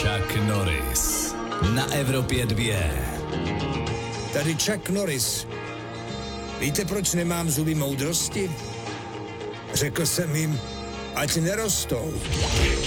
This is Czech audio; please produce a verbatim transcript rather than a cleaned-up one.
Chuck Norris na Evropě dvě. Tady Chuck Norris. Víte, proč nemám zuby moudrosti? Řekl jsem jim, ať nerostou.